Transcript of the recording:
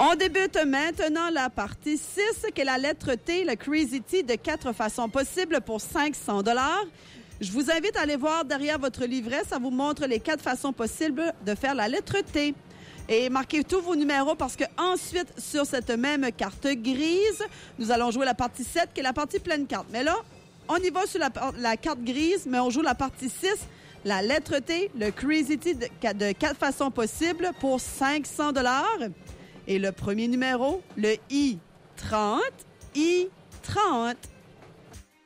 On débute maintenant la partie 6, qui est la lettre T, le Crazy T, de 4 façons possibles pour 500 $. Je vous invite à aller voir derrière votre livret. Ça vous montre les 4 façons possibles de faire la lettre T. Et marquez tous vos numéros parce que ensuite, sur cette même carte grise, nous allons jouer la partie 7, qui est la partie pleine carte. Mais là, on y va sur la carte grise, mais on joue la partie 6, la lettre T, le Crazy T de 4 façons possibles pour 500 $. Et le premier numéro, le I30, I30.